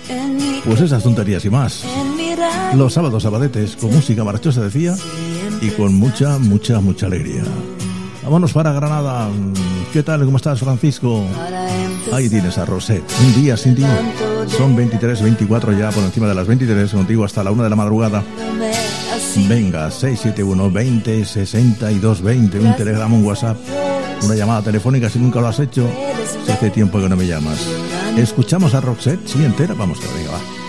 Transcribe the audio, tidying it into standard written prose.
Pues esas tonterías y más. Los sábados sabadetes con música marchosa, decía, y con mucha, mucha, mucha alegría. Vámonos para Granada. ¿Qué tal? ¿Cómo estás, Francisco? Ahí tienes a Rosette. Un día sin ti. Son 23:24 ya, por encima de las 23, contigo hasta la 1 de la madrugada. Venga, 671 20 62 20. Un telegrama, un WhatsApp, una llamada telefónica si nunca lo has hecho. Si hace tiempo que no me llamas. Escuchamos a Roxette, sí, entera. Vamos, que venga, va.